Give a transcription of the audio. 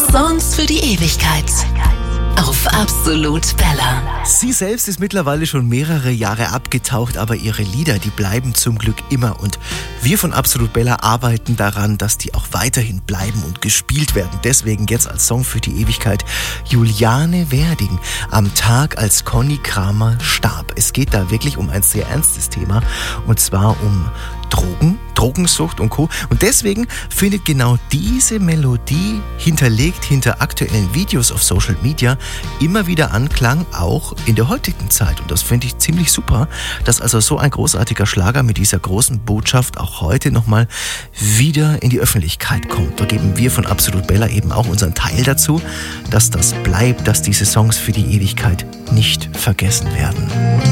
Songs für die Ewigkeit. Auf Absolut Bella. Sie selbst ist mittlerweile schon mehrere Jahre abgetaucht, aber ihre Lieder, die bleiben zum Glück immer. Und wir von Absolut Bella arbeiten daran, dass die auch weiterhin bleiben und gespielt werden. Deswegen jetzt als Song für die Ewigkeit Juliane Werding am Tag, als Conny Kramer starb. Es geht da wirklich um ein sehr ernstes Thema, und zwar um Drogensucht und Co. Und deswegen findet genau diese Melodie, hinterlegt hinter aktuellen Videos auf Social Media, immer wieder Anklang, auch in der heutigen Zeit. Und das finde ich ziemlich super, dass also so ein großartiger Schlager mit dieser großen Botschaft auch heute nochmal wieder in die Öffentlichkeit kommt. Da geben wir von Absolut Bella eben auch unseren Teil dazu, dass das bleibt, dass diese Songs für die Ewigkeit nicht vergessen werden.